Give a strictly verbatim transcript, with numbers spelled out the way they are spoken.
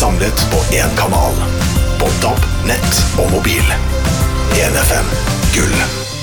samlet på én kanal. På D A B, nett og mobil. en F M, gull.